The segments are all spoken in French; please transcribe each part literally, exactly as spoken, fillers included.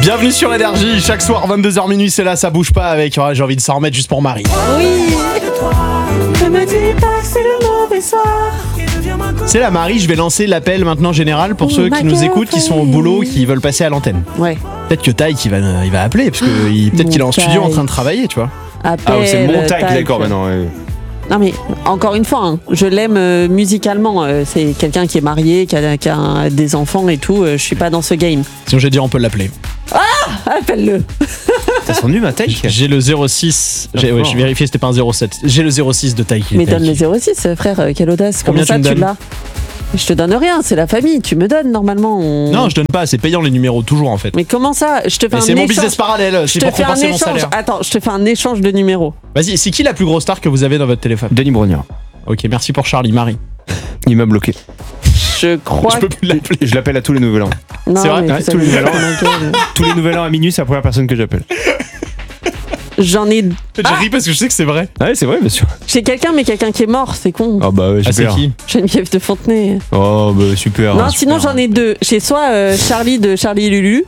Bienvenue sur Énergie, chaque soir vingt-deux heures minuit, c'est là, ça bouge pas avec, oh, j'ai envie de s'en remettre juste pour Marie. Oui. Ne me dis pas que c'est le mauvais soir. C'est la Marie, je vais lancer l'appel maintenant général pour Oh, ceux qui nous écoutent, qui sont au boulot, qui veulent passer à l'antenne. Ouais. Peut-être que Taïk il va, il va appeler, parce que il- peut-être qu'il est en studio en train de travailler, tu vois. Appel, Ah, c'est mon tag, tac. d'accord, maintenant. Ouais. Non mais encore une fois, hein, je l'aime euh, musicalement. euh, c'est quelqu'un qui est marié, qui a, qui a un- des enfants et tout. euh, je suis pas dans ce game. Sinon j'ai dit on peut l'appeler. Appelle-le. T'as sonné ma tech? J'ai le zéro six, j'ai, ouais, j'ai vérifié c'était pas un zéro sept. J'ai le zéro six de Taïk. Mais donne le zéro six, frère. euh, Quelle audace. Combien Comment ça tu me tu donnes l'as? Je te donne rien. C'est la famille. Tu me donnes normalement. on- Non, je donne pas, c'est payant les numéros, toujours en fait. Mais comment ça? Je te fais Mais un c'est mon échange. business parallèle, Je c'est te pour fais un compenser mon échange. salaire. Attends, je te fais un échange de numéros. Vas-y, c'est qui la plus grosse star que vous avez dans votre téléphone? Denis Brognard. Ok, merci pour Charlie, Marie. Il m'a bloqué. Je crois. Je peux plus l'appeler. Je l'appelle à tous les nouvel an. que... Non, c'est vrai, mais ouais, ça tous me les fout nouvel an. dans la gueule. Tous les nouvel an à minuit, c'est la première personne que j'appelle. J'en ai. Je ris parce que je sais que c'est vrai. Ouais, c'est vrai, bien sûr. J'ai quelqu'un, mais quelqu'un qui est mort. C'est con. Ah bah ouais, Ah, c'est super. qui? Geneviève de Fontenay. Oh bah super. Non, hein, sinon super. j'en ai deux. J'ai soit euh, Charlie de Charlie et Lulu,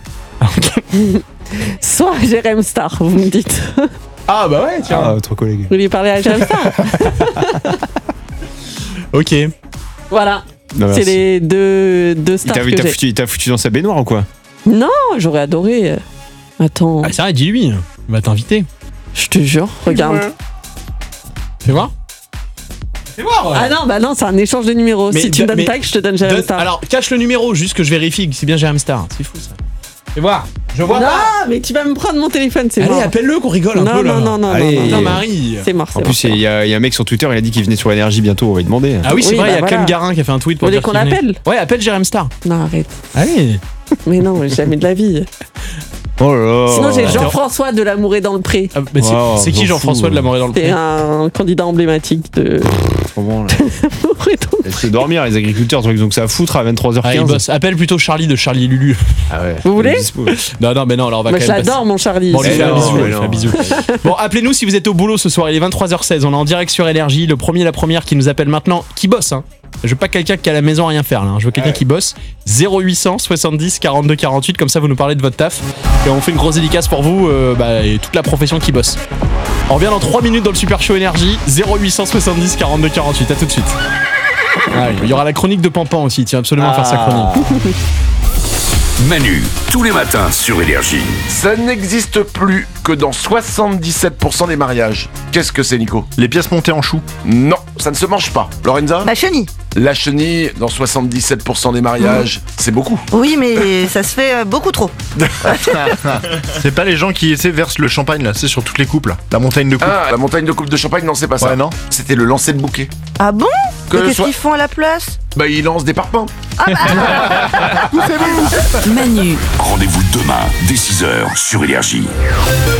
soit Jérém Star, vous me dites. Ah bah ouais, tiens. Ah, trois collègues. Vous voulez parler à Jérém Star? Ok. Voilà, Non, c'est merci. les deux, deux Il stars t'a, il que t'a j'ai. foutu, il t'a foutu dans sa baignoire ou quoi? Non, j'aurais adoré. Attends, Ah, c'est vrai, dis-lui. Il va t'inviter. je te jure, regarde. Fais voir. Fais voir. Ah non, bah non, c'est un échange de numéros. Mais si tu me de- donnes mais Tac, je te donne Jérém Donne- Star. alors, cache le numéro, juste que je vérifie que c'est bien Jérém Star. C'est fou ça. Fais voir. Je vois non, pas. mais tu vas me prendre mon téléphone, c'est Allez, mort. appelle-le qu'on rigole un Non, peu là. non, non, non, Allez. non, Putain, non. Marie. C'est mort, c'est En mort. plus, il y, a il y a un mec sur Twitter, il a dit qu'il venait sur Énergie bientôt, on va lui demander. Ah oui, c'est Oui, vrai, bah il y a voilà. Clem Garin qui a fait un tweet pour Vous voulez dire qu'on qu'il venait. l'appelle? Ouais, appelle Jérém Star. Non, arrête. Allez. Mais non, jamais de la vie. Oh là là. Sinon, j'ai attends. Jean-François de L'Amour est dans le pré. Ah, mais c'est, Wow, c'est qui j'en Jean-François fous. de la Morée dans le C'est Pré? un candidat emblématique de Trop bon, là. L'Amour est dans le pré. Laissez dormir les agriculteurs, ils ont que ça à foutre à vingt-trois heures Ah, il quinze. bosse. Appelle plutôt Charlie de Charlie et Lulu. Ah ouais. Vous voulez Dispo. Non, non, mais non, alors on va Moi, quand je même passer- l'adore, mon Charlie. Bon, on lui Eh fait un non, bisou, on mais lui fait non. un bisou. Bon, appelez-nous si vous êtes au boulot ce soir, il est vingt-trois heures seize, on est en direct sur Énergie, le premier, la première qui nous appelle maintenant, qui bosse, hein. Je veux pas quelqu'un qui est à la maison à rien faire là, hein. Je veux quelqu'un Ouais. qui bosse. zéro huit cent soixante-dix quarante-deux quarante-huit, comme ça vous nous parlez de votre taf. Et on fait une grosse dédicace pour vous euh, bah, et toute la profession qui bosse. On revient dans trois minutes dans le Super Show Énergie, zéro huit cent soixante-dix quarante-deux quarante-huit, à tout de suite. Ah oui, il y aura la chronique de Pampan aussi, tiens absolument à faire sa chronique. Manu, tous les matins sur Énergie. Ça n'existe plus que dans soixante-dix-sept pour cent des mariages. Qu'est-ce que c'est, Nico? Les pièces montées en chou. Non, ça ne se mange pas. Lorenza? Ma chenille. La chenille, dans soixante-dix-sept pour cent des mariages, c'est beaucoup. Oui, mais ça se fait euh, beaucoup trop. C'est pas les gens qui essaient versent le champagne là, c'est sur toutes les coupes là. La montagne de coupe. Ah, la montagne de coupe de champagne, non, c'est pas ça. Ouais, non. C'était le lancer de bouquet. Ah bon? Que Mais qu'est-ce soit- qu'ils font à la place? Bah, ils lancent des parpaings. Manu. Rendez-vous demain dès six heures sur Énergie.